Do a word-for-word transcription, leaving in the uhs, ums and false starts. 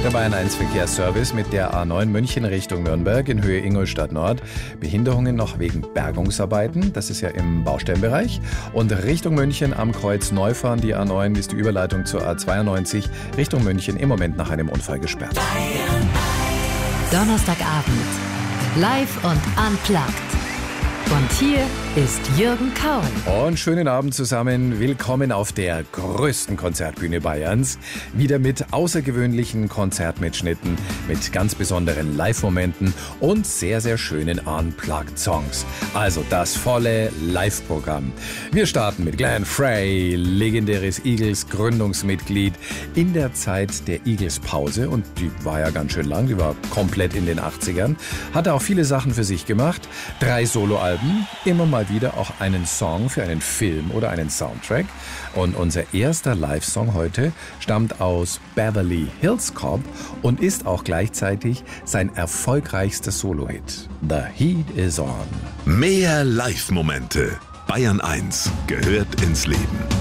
Der Bayern eins Verkehrsservice mit der A neun München Richtung Nürnberg in Höhe Ingolstadt Nord. Behinderungen noch wegen Bergungsarbeiten, das ist ja im Baustellenbereich. Und Richtung München am Kreuz Neufahren, die A neun ist die Überleitung zur A zweiundneunzig Richtung München im Moment nach einem Unfall gesperrt. Donnerstagabend, live und unplugged. Und hier ist Jürgen Kauen. Und schönen Abend zusammen. Willkommen auf der größten Konzertbühne Bayerns. Wieder mit außergewöhnlichen Konzertmitschnitten, mit ganz besonderen Live-Momenten und sehr, sehr schönen Unplugged-Songs. Also das volle Live-Programm. Wir starten mit Glenn Frey, legendäres Eagles-Gründungsmitglied in der Zeit der Eagles-Pause. Und die war ja ganz schön lang, die war komplett in den achtzigern. Hatte auch viele Sachen für sich gemacht. Drei Soloalben. Immer mal wieder auch einen Song für einen Film oder einen Soundtrack. Und unser erster Live-Song heute stammt aus Beverly Hills Cop und ist auch gleichzeitig sein erfolgreichster Solo-Hit. The Heat is On. Mehr Live-Momente. Bayern eins gehört ins Leben.